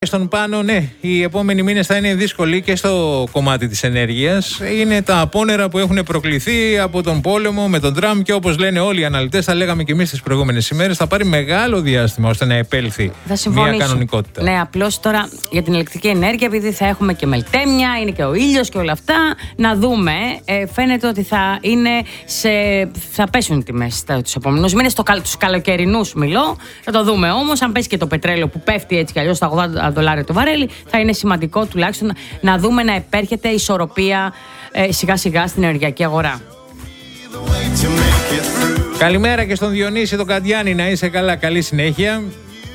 Στον Πάνο, ναι, οι επόμενοι μήνες θα είναι δύσκολοι και στο κομμάτι της ενέργειας. Είναι τα απόνερα που έχουν προκληθεί από τον πόλεμο με τον Τραμπ και όπως λένε όλοι οι αναλυτές, τα λέγαμε και εμείς τις προηγούμενες ημέρες, θα πάρει μεγάλο διάστημα ώστε να επέλθει μια κανονικότητα. Ναι, απλώς τώρα για την ηλεκτρική ενέργεια, επειδή θα έχουμε και μελτέμια, είναι και ο ήλιος και όλα αυτά, να δούμε. Φαίνεται ότι θα πέσουν οι τιμές τους επόμενους μήνες, τους καλοκαιρινούς μιλώ. Θα το δούμε όμως, αν πέσει και το πετρέλαιο που πέφτει έτσι κι αλλιώς στα $80 το βαρέλι, θα είναι σημαντικό τουλάχιστον να δούμε να επέρχεται ισορροπία σιγά σιγά στην ενεργειακή αγορά. Καλημέρα και στον Διονύση τον Καντιάνη, να είσαι καλά, καλή συνέχεια.